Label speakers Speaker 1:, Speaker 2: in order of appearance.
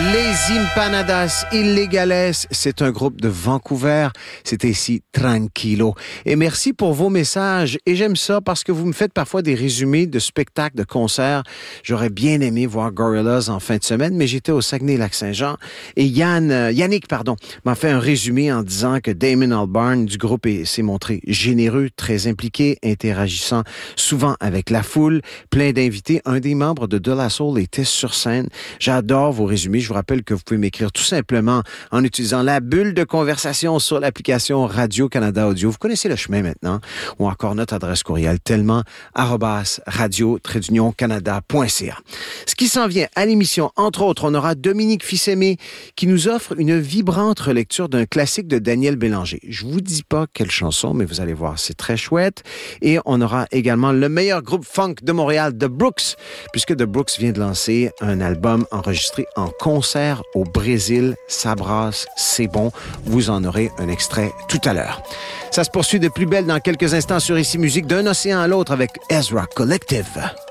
Speaker 1: Les Empanadas Illegales, c'est un groupe de Vancouver. C'était ici Tranquilo. Et merci pour vos messages. Et j'aime ça parce que vous me faites parfois des résumés de spectacles, de concerts. J'aurais bien aimé voir Gorillaz en fin de semaine, mais j'étais au Saguenay-Lac-Saint-Jean. Et Yannick m'a fait un résumé en disant que Damon Albarn du groupe s'est montré généreux, très impliqué, interagissant souvent avec la foule, plein d'invités. Un des membres de De La Soul était sur scène. J'adore vos résumés. Je vous rappelle que vous pouvez m'écrire tout simplement en utilisant la bulle de conversation sur l'application Radio-Canada Audio. Vous connaissez le chemin maintenant. Ou encore notre adresse courriel tellement@radio-canada.ca. Ce qui s'en vient à l'émission, entre autres, on aura Dominique Fils-Aimé qui nous offre une vibrante relecture d'un classique de Daniel Bélanger. Je vous dis pas quelle chanson, mais vous allez voir, c'est très chouette. Et on aura également le meilleur groupe funk de Montréal, The Brooks, puisque The Brooks vient de lancer un album enregistré en concert au Brésil. Ça brasse, c'est bon. Vous en aurez un extrait tout à l'heure. Ça se poursuit de plus belle dans quelques instants sur Ici Musique, d'un océan à l'autre avec Ezra Collective.